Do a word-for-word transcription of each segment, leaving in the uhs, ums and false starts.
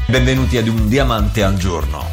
Benvenuti ad Un Diamante al Giorno.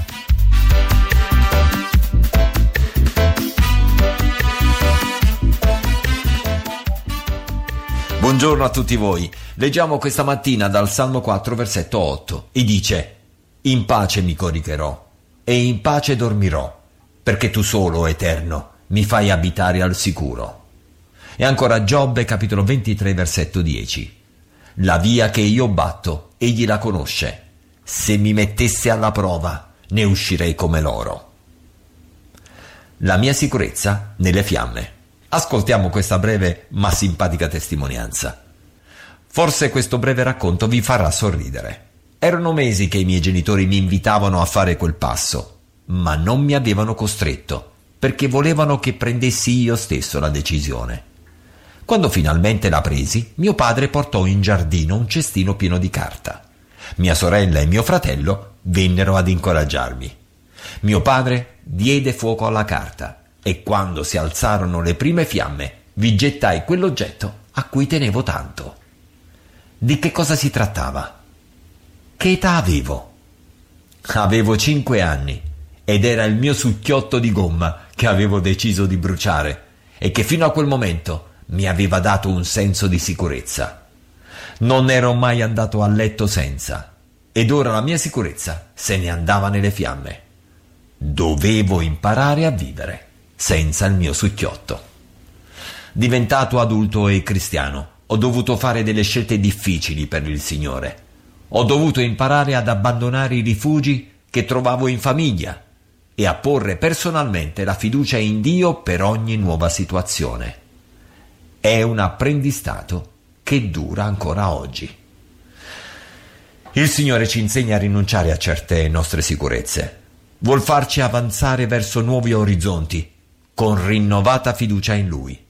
Buongiorno a tutti voi. Leggiamo questa mattina dal Salmo quattro, versetto otto, e dice: In pace mi coricherò e in pace dormirò, perché tu solo, Eterno, mi fai abitare al sicuro. E ancora Giobbe, capitolo ventitré, versetto dieci. La via che io batto, egli la conosce. Se mi mettesse alla prova, ne uscirei come l'oro. La mia sicurezza nelle fiamme. Ascoltiamo questa breve ma simpatica testimonianza. Forse questo breve racconto vi farà sorridere. Erano mesi che i miei genitori mi invitavano a fare quel passo, ma non mi avevano costretto, perché volevano che prendessi io stesso la decisione. Quando finalmente la presi, mio padre portò in giardino un cestino pieno di carta. Mia sorella e mio fratello vennero ad incoraggiarmi. Mio padre diede fuoco alla carta e quando si alzarono le prime fiamme vi gettai quell'oggetto a cui tenevo tanto. Di che cosa si trattava? Che età avevo? Avevo cinque anni ed era il mio succhiotto di gomma che avevo deciso di bruciare e che fino a quel momento mi aveva dato un senso di sicurezza. Non ero mai andato a letto senza, ed ora la mia sicurezza se ne andava nelle fiamme. Dovevo imparare a vivere senza il mio succhiotto. Diventato adulto e cristiano, ho dovuto fare delle scelte difficili per il Signore. Ho dovuto imparare ad abbandonare i rifugi che trovavo in famiglia e a porre personalmente la fiducia in Dio per ogni nuova situazione. È un apprendistato che dura ancora oggi. Il Signore ci insegna a rinunciare a certe nostre sicurezze. Vuol farci avanzare verso nuovi orizzonti, con rinnovata fiducia in Lui.